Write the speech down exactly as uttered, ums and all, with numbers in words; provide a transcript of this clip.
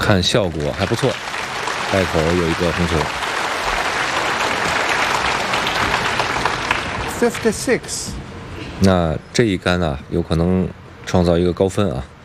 看效果还不错，袋口有一个红球。 fifty-six。 那这一杆啊，有可能创造一个高分啊。